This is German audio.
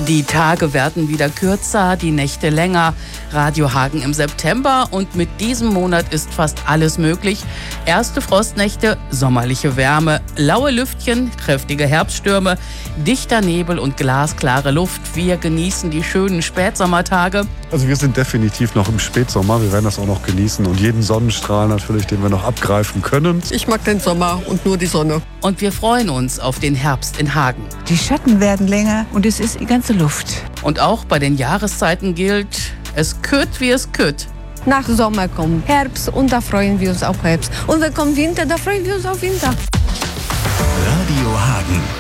Die Tage werden wieder kürzer, die Nächte länger. Radio Hagen im September und mit diesem Monat ist fast alles möglich. Erste Frostnächte, sommerliche Wärme, laue Lüftchen, kräftige Herbststürme, dichter Nebel und glasklare Luft. Wir genießen die schönen Spätsommertage. Also wir sind definitiv noch im Spätsommer. Wir werden das auch noch genießen und jeden Sonnenstrahl natürlich, den wir noch abgreifen können. Ich mag den Sommer und nur die Sonne. Und wir freuen uns auf den Herbst in Hagen. Die Schatten werden länger und es ist die ganze Luft. Und auch bei den Jahreszeiten gilt, es kütt wie es kütt. Nach Sommer kommt Herbst und da freuen wir uns auf Herbst. Und wenn kommt Winter, da freuen wir uns auf Winter. Radio Hagen.